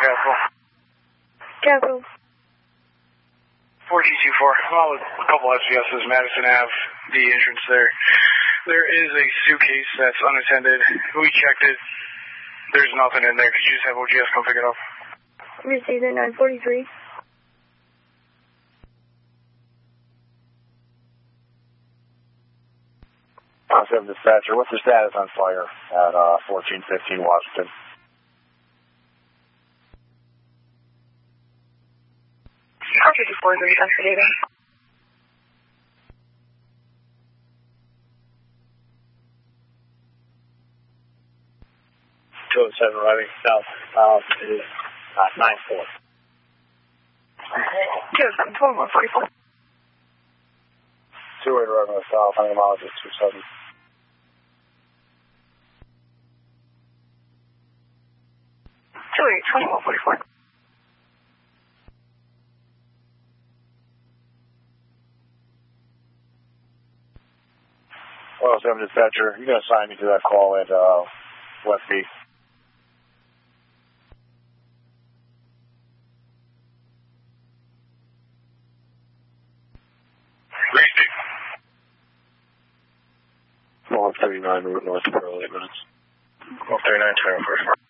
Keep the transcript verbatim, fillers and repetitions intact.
Capital. Capital. four G two four. Well, a couple S V S's, Madison Ave, the entrance there. There is a suitcase that's unattended. We checked it. There's nothing in there. Could you just have O G S come pick it up? Received at nine forty-three. I'll seven dispatcher. What's the status on fire at uh, fourteen fifteen Washington? four fifty-four is investigating. two oh seven arriving south. Uh, it is uh, nine four. two oh seven, twenty-one forty-four. two eight arriving south. How many miles is two seven? two eight, twenty-one forty-four. one oh seven dispatcher, you're going to assign me to that call at uh, West B. one thirty-nine Route North for eight minutes. one thirty-nine, twenty-one forty-four.